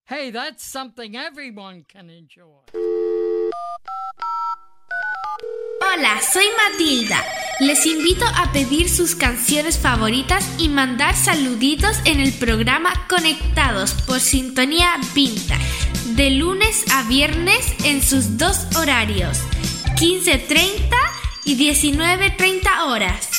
Hey, that's something everyone can enjoy. Hola, soy Matilda. Les invito a pedir sus canciones favoritas y mandar saluditos en el programa Conectados por Sintonía Vintage, de lunes a viernes en sus dos horarios, 15:30 y 19:30 horas.